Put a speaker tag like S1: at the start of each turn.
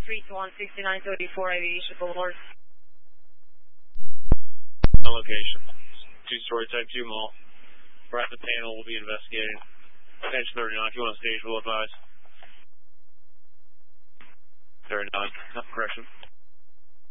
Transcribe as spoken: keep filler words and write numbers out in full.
S1: three two one six nine three four Aviation Boulevard.
S2: On location. Two-story type two mall. Private panel will be investigating. Attention thirty-nine, if you want to stage, we'll advise. thirty-nine, correction.